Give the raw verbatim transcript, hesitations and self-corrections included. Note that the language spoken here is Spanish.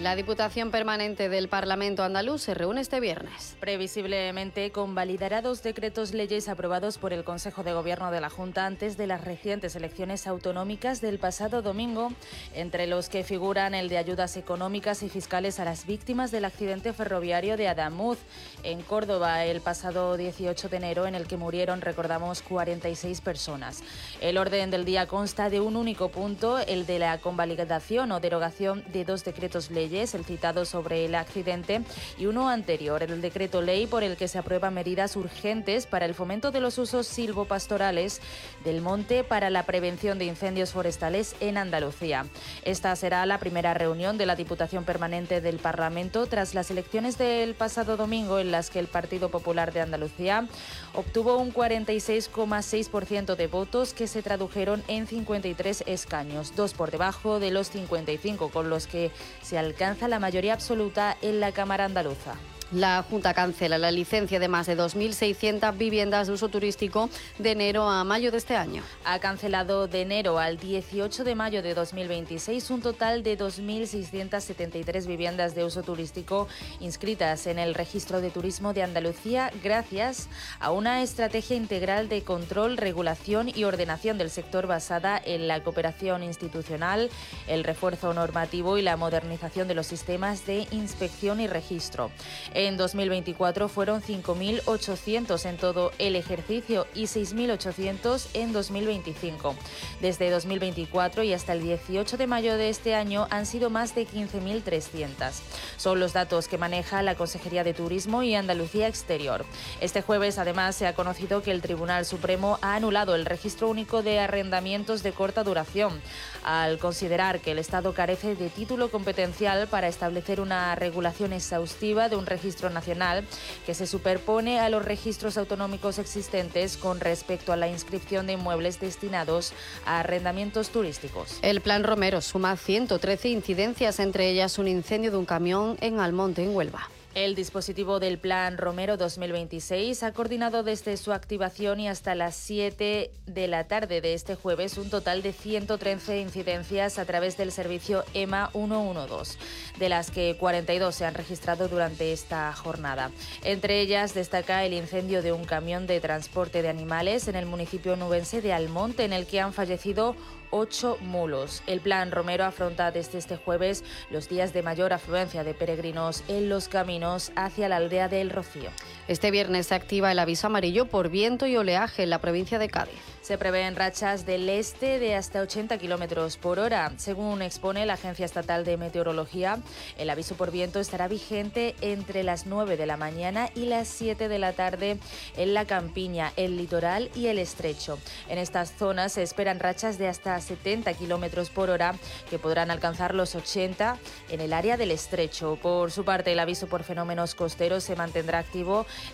La Diputación Permanente del Parlamento andaluz se reúne este viernes. Previsiblemente convalidará dos decretos leyes aprobados por el Consejo de Gobierno de la Junta antes de las recientes elecciones autonómicas del pasado domingo, entre los que figuran el de ayudas económicas y fiscales a las víctimas del accidente ferroviario de Adamuz, en Córdoba, el pasado dieciocho de enero, en el que murieron, recordamos, cuarenta y seis personas. El orden del día consta de un único punto, el de la convalidación o derogación de dos decretos leyes, el citado sobre el accidente, y uno anterior, el decreto ley por el que se aprueban medidas urgentes para el fomento de los usos silvopastorales del monte para la prevención de incendios forestales en Andalucía. Esta será la primera reunión de la Diputación Permanente del Parlamento tras las elecciones del pasado domingo, en las que el Partido Popular de Andalucía obtuvo un cuarenta y seis coma seis por ciento de votos, que se tradujeron en cincuenta y tres escaños, dos por debajo de los cincuenta y cinco con los que se alcanza la mayoría absoluta en la Cámara andaluza. La Junta cancela la licencia de más de dos mil seiscientas viviendas de uso turístico de enero a mayo de este año. Ha cancelado de enero al dieciocho de mayo de dos mil veintiséis un total de dos mil seiscientas setenta y tres viviendas de uso turístico inscritas en el Registro de Turismo de Andalucía, gracias a una estrategia integral de control, regulación y ordenación del sector basada en la cooperación institucional, el refuerzo normativo y la modernización de los sistemas de inspección y registro. En dos mil veinticuatro fueron cinco mil ochocientos en todo el ejercicio y seis mil ochocientos en dos mil veinticinco. Desde dos mil veinticuatro y hasta el dieciocho de mayo de este año han sido más de quince mil trescientas. Son los datos que maneja la Consejería de Turismo y Andalucía Exterior. Este jueves, además, se ha conocido que el Tribunal Supremo ha anulado el registro único de arrendamientos de corta duración, al considerar que el Estado carece de título competencial para establecer una regulación exhaustiva de un registro nacional que se superpone a los registros autonómicos existentes con respecto a la inscripción de inmuebles destinados a arrendamientos turísticos. El Plan Romero suma ciento trece incidencias, entre ellas un incendio de un camión en Almonte, en Huelva. El dispositivo del Plan Romero dos mil veintiséis ha coordinado desde su activación y hasta las siete de la tarde de este jueves un total de ciento trece incidencias a través del servicio E M A ciento doce, de las que cuarenta y dos se han registrado durante esta jornada. Entre ellas destaca el incendio de un camión de transporte de animales en el municipio nubense de Almonte, en el que han fallecido ocho mulos. El Plan Romero afronta desde este jueves los días de mayor afluencia de peregrinos en los caminos hacia la aldea de El Rocío. Este viernes se activa el aviso amarillo por viento y oleaje en la provincia de Cádiz. Se prevén rachas del este de hasta ochenta kilómetros por hora. Según expone la Agencia Estatal de Meteorología, el aviso por viento estará vigente entre las nueve de la mañana y las siete de la tarde en la campiña, el litoral y el estrecho. En estas zonas se esperan rachas de hasta setenta kilómetros por hora, que podrán alcanzar los ochenta en el área del estrecho. Por su parte, el aviso por fenómenos costeros se mantendrá activo